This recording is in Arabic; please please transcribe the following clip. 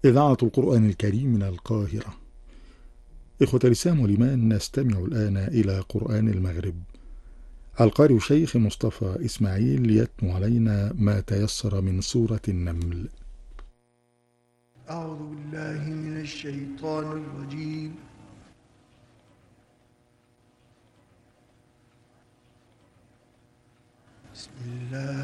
إذاعة القرآن الكريم من القاهرة. إخوة الإسلام والإيمان، نستمع الآن إلى قرآن المغرب. القارئ شيخ مصطفى إسماعيل يتلو علينا ما تيسر من سورة النمل. أعوذ بالله من الشيطان الرجيم. بسم الله